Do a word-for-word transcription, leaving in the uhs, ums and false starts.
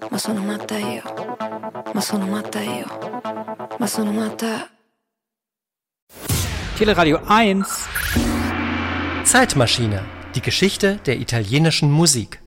ma sono matta io, ma sono matta io, ma sono matta. Teleradio eins. Zeitmaschine. Die Geschichte der italienischen Musik.